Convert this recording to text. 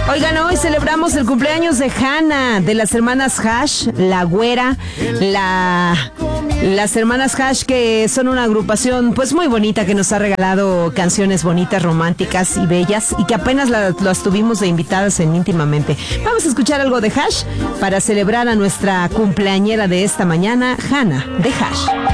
Oigan, hoy celebramos el cumpleaños de Hanna, de las hermanas Hash, la güera, las hermanas Hash, que son una agrupación pues muy bonita, que nos ha regalado canciones bonitas, románticas y bellas, y que apenas las tuvimos de invitadas en Íntimamente. Vamos a escuchar algo de Hash para celebrar a nuestra cumpleañera de esta mañana, Hanna, de Hash.